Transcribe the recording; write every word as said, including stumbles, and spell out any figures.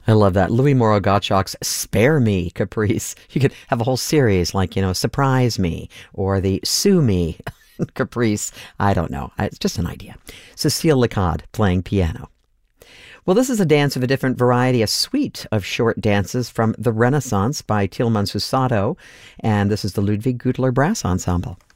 I love that. Louis Moreau Gottschalk's Spare Me Caprice. You could have a whole series like, you know, Surprise Me or the Sue Me Caprice. I don't know. It's just an idea. Cecile Lecade playing piano. Well, this is a dance of a different variety, a suite of short dances from the Renaissance by Tilman Susato, and this is the Ludwig Gutler Brass Ensemble.